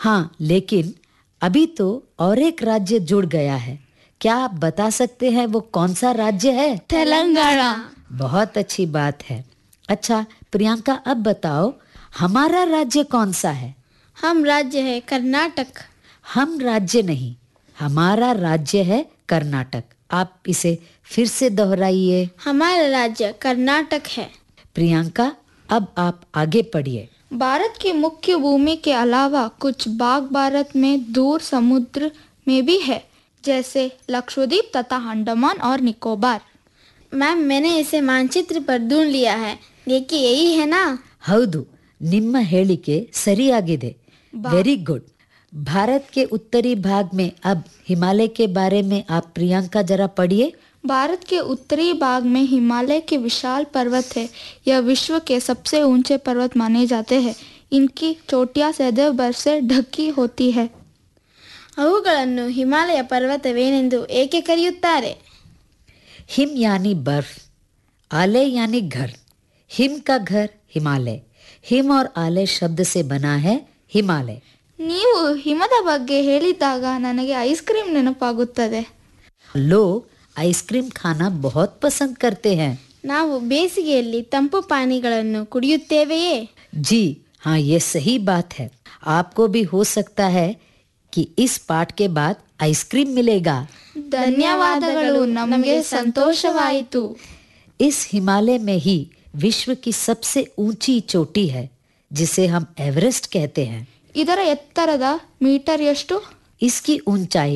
हाँ, लेकिन अभी तो और एक राज्य जुड़ गया है। क्या आप बता सकते हैं वो कौन सा राज्य है? तेलंगाना। बहुत अच्छी बात है। अच्छा प्रियंका, अब बताओ हमारा राज्य कौन सा है? हम राज्य है कर्नाटक। हम राज्य नहीं, हमारा राज्य है कर्नाटक। आप इसे फिर से दोहराइए। हमारा राज्य कर्नाटक है। प्रियंका, अब आप आगे पढ़िए। भारत की मुख्य भूमि के अलावा कुछ भाग भारत में दूर समुद्र में भी है, जैसे लक्षद्वीप तथा अंडमान और निकोबार। मैम, मैंने इसे मानचित्र पर ढूंढ लिया है। देखिए, यही है ना? ಹೌದು, ನಿಮ್ಮ ಹೇಳಿಕೆ ಸರಿಯಾಗಿದೆ। Very good. भारत के उत्तरी भाग में अब हिमालय के बारे में आप प्रियंका जरा पढ़िए। भारत के उत्तरी भाग में हिमालय के विशाल पर्वत है। यह विश्व के सबसे ऊंचे पर्वत माने जाते हैं। इनकी चोटियां सदैव बर्फ से ढकी होती है। ಅವುಗಳನ್ನು ಹಿಮಾಲಯ ಪರ್ವತವೇನೆಂದು ಏಕೆ ಕರೆಯುತ್ತಾರೆ? हिम यानी बर्फ, आलय यानी घर। हिम का घर हिमालय। हिम और आलय शब्द से बना है हिमालय। ನೀವು ಹಿಮದ ಬಗ್ಗೆ ಹೇಳಿದಾಗ ನನಗೆ ಐಸ್ ಕ್ರೀಮ್ ನೆನಪಾಗುತ್ತದೆ। लोग आइसक्रीम खाना बहुत पसंद करते हैं। ನಾವು ಬೇಸಿಗೆಯಲ್ಲಿ ತಂಪು ಪಾನೀಯಗಳನ್ನು ಕುಡಿಯುತ್ತೇವೆಯೇ? जी हाँ, ये सही बात है। आपको भी हो सकता है कि इस पाठ के बाद आइसक्रीम मिलेगा। ಧನ್ಯವಾದಗಳು, ನಮಗೆ ಸಂತೋಷವಾಯಿತು। इस हिमालय में ही विश्व की सबसे ऊंची चोटी है, जिसे हम एवरेस्ट कहते हैं। ಇದರ ಎತ್ತರದ ಮೀಟರ್ ಎಷ್ಟು? इसकी ऊंचाई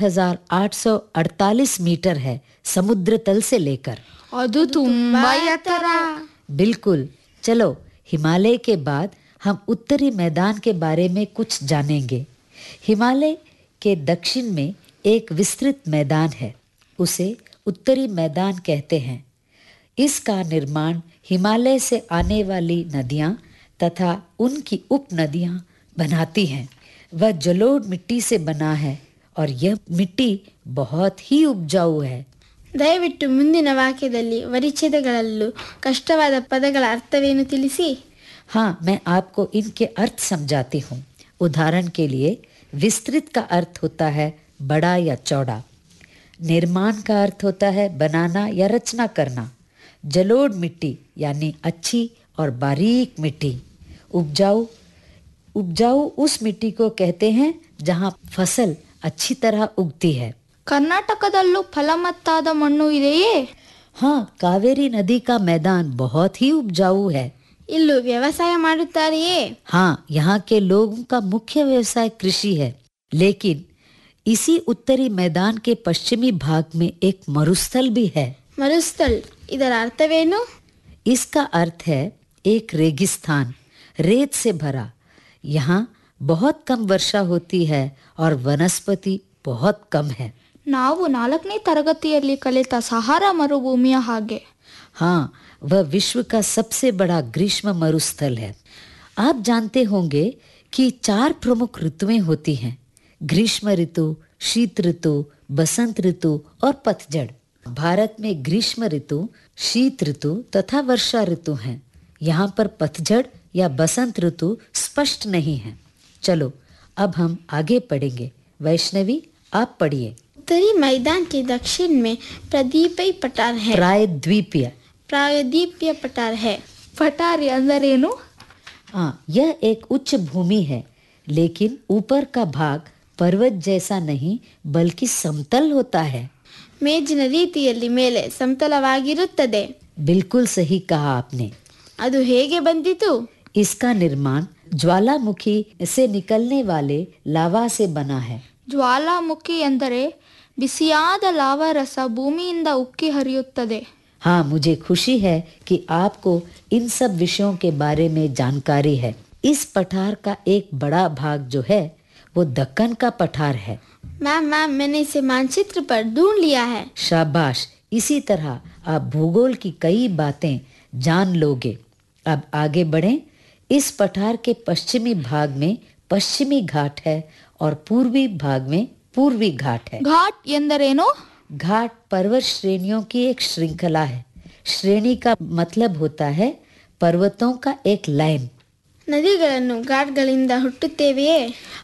8,848 मीटर है, समुद्र तल से लेकर। ಅದು ತುಂಬಾ ಎತ್ತರ। बिल्कुल। चलो, हिमालय के बाद हम उत्तरी मैदान के बारे में कुछ जानेंगे। हिमालय के दक्षिण में एक विस्तृत मैदान है, उसे उत्तरी मैदान कहते हैं। इसका निर्माण हिमालय से आने वाली नदियाँ तथा उनकी उपनदियाँ बनाती हैं। वह जलोढ़ मिट्टी से बना है और यह मिट्टी बहुत ही उपजाऊ है। ದಯವಿಟ್ಟು ಮುಂದಿನ ವಾಕ್ಯದಲ್ಲಿ ಪರಿಚ್ಛೇದಗಳಲ್ಲೂ ಕಷ್ಟವಾದ ಪದಗಳ ಅರ್ಥವೇನು ತಿಳಿಸಿ। हाँ, मैं आपको इनके अर्थ समझाती हूँ। उदाहरण के लिए, विस्तृत का अर्थ होता है बड़ा या चौड़ा। निर्माण का अर्थ होता है बनाना या रचना करना। जलोढ़ मिट्टी यानी अच्छी और बारीक मिट्टी। उपजाऊ, उपजाऊ उस मिट्टी को कहते हैं जहाँ फसल अच्छी तरह उगती है। ಕರ್ನಾಟಕದಲ್ಲೂ ಫಲವತ್ತಾದ ಮಣ್ಣು ಇದೆಯೇ? हाँ, कावेरी नदी का मैदान बहुत ही उपजाऊ है। ಇಲ್ಲೂ ವ್ಯವಸಾಯ ಮಾಡುತ್ತಾರೆಯೇ? हाँ, यहाँ के लोगों का मुख्य व्यवसाय कृषि है। लेकिन इसी उत्तरी मैदान के पश्चिमी भाग में एक मरुस्थल भी है। ಮರುಸ್ಥಲ್, ಇದರ ಅರ್ಥವೇನು? इसका अर्थ है एक रेगिस्तान, रेत से भरा। यहाँ बहुत कम वर्षा होती है और वनस्पति बहुत कम है। ನಾವು 4ನೇ ತರಗತಿಯಲ್ಲಿ ಕಲಿತ ಸಹಾರಾ ಮರುಭೂಮಿಯ ಹಾಗೆ। हाँ, वह विश्व का सबसे बड़ा ग्रीष्म मरुस्थल है। आप जानते होंगे कि 4 प्रमुख ऋतुएं होती हैं: ग्रीष्म ऋतु, शीत ऋतु, बसंत ऋतु और पतझड़। भारत में ग्रीष्म ऋतु, शीत ऋतु तथा वर्षा ऋतु हैं। यहाँ पर पतझड़ या बसंत ऋतु स्पष्ट नहीं है। चलो, अब हम आगे पढ़ेंगे। वैष्णवी, आप पढ़िए। उत्तरी मैदान के दक्षिण में प्रदीपी पठार है। प्रायद्वीपीय। प्रायद्वीपीय पठार है। पठार अंदरेनु? हाँ, यह एक उच्च भूमि है, लेकिन ऊपर का भाग पर्वत जैसा नहीं बल्कि समतल होता है। ಮೇಜಿನ ರೀತಿಯಲ್ಲಿ ಮೇಲೆ ಸಮತಲವಾಗಿರುತ್ತದೆ। बिल्कुल सही कहा आपने। ಅದು ಹೇಗೆ ಬಂದಿತು? इसका निर्माण ज्वालामुखी से निकलने वाले लावा से बना है। ಜ್ವಾಲಾಮುಖಿ ಎಂದರೆ ಬಿಸಿಯಾದ ಲಾವಾ ರಸ ಭೂಮಿಯಿಂದ ಉಕ್ಕಿ ಹರಿಯುತ್ತದೆ। हाँ, मुझे खुशी है कि आपको इन सब विषयों के बारे में जानकारी है। इस पठार का एक बड़ा भाग जो है वो दक्कन का पठार है। मैम, मैंने इसे मानचित्र पर ढूंढ लिया है। शाबाश, इसी तरह आप भूगोल की कई बातें जान लोगे। अब आगे बढ़ें। इस पठार के पश्चिमी भाग में पश्चिमी घाट है और पूर्वी भाग में पूर्वी घाट है। घाट ಎಂದರೇನು? घाट पर्वत श्रेणियों की एक श्रृंखला है। श्रेणी का मतलब होता है पर्वतों का एक लाइन। ನದಿಗಳನ್ನು ಘಾಟ್ಗಳಿಂದ ಹುಟ್ಟುತ್ತೇವೆಯೇ?